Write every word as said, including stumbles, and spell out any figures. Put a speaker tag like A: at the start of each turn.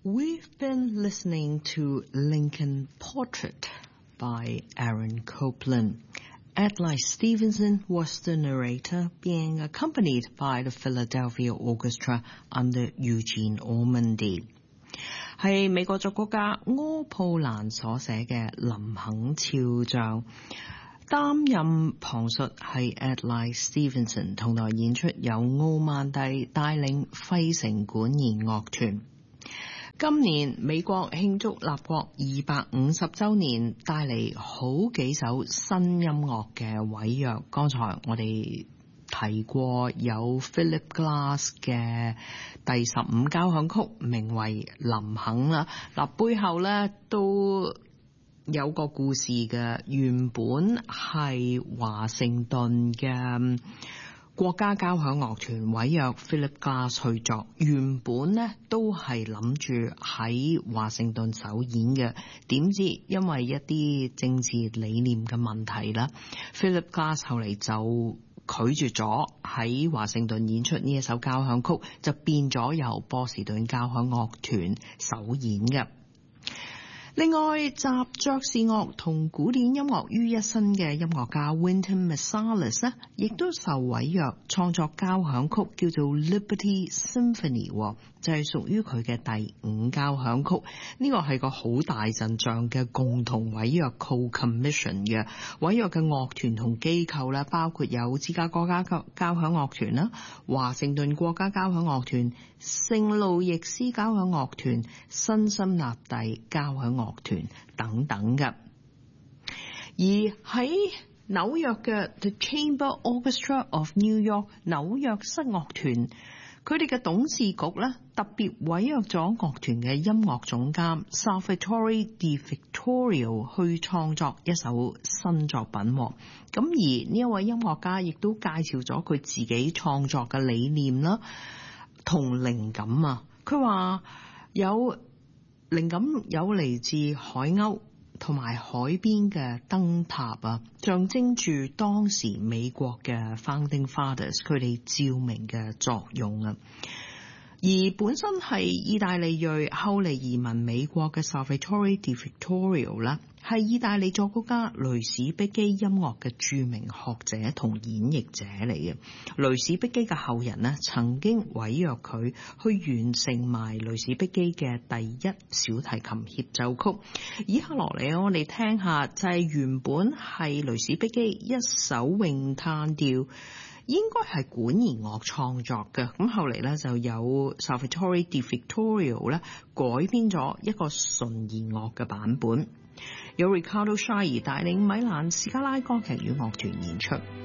A: We've been listening to Lincoln Portrait by Aaron Copland. Adlai Stevenson was the narrator, being accompanied by the Philadelphia Orchestra under Eugene Ormandy. 係美國作曲家柯普蘭所寫嘅林肯肖像，擔任旁述係 Adlai Stevenson， 同台演出有奧曼蒂帶領費城管弦樂團。今年美國慶祝立國二百五十週年，帶嚟好幾首新音樂嘅委約。剛才我哋提過有 Philip Glass 嘅第十五交響曲，名為林肯啦。嗱，背後咧都有個故事嘅，原本係華盛頓嘅國家交響樂團委約 Philip Glass 去作，原本呢都係諗住喺華盛頓首演嘅，點知因為一啲政治理念嘅問題啦 ，Philip Glass 後嚟就拒絕咗喺華盛頓演出呢一首交響曲，就變咗由波士頓交響樂團首演嘅。另外，集爵士樂同古典音樂於一身嘅音樂家 Wynton Marsalis 咧，亦都受委約創作交響曲，叫做 Liberty Symphony， 就係屬於佢嘅第五交響曲。呢個係個好大陣仗嘅共同委約 co-commission 嘅委約嘅樂團同機構咧，包括有芝加哥交交響樂團啦、華盛頓國家交響樂團、聖路易斯交響樂團、辛辛那蒂交響樂團等等嘅。而喺紐約嘅 The Chamber Orchestra of New York 紐約室樂團，佢哋嘅董事局咧特別委約咗樂團嘅音樂總監 Salvatore Di Vittorio 去創作一首新作品。咁而呢一位音樂家亦都介紹咗佢自己創作嘅理念啦同靈感啊。佢話有靈感有嚟自海鷗同埋海邊嘅燈塔啊，象徵住當時美國嘅 Founding Fathers 佢哋照明嘅作用啊。而本身係意大利裔，後嚟移民美國嘅 Salvatore Di Vittorio 啦，係意大利作曲家雷史碧基音樂嘅著名學者同演繹者嚟嘅。雷史碧基嘅後人呢，曾經委約佢去完成埋雷史碧基嘅第一小提琴協奏曲。以下落嚟我哋聽下就係原本係雷史碧基一首詠嘆調，應該係管弦樂創作嘅，咁後嚟咧就有 Salvatore Di Vittorio 咧改編咗一個純弦樂嘅版本，有 Riccardo Chailly 帶領米蘭斯卡拉歌劇院樂團演出。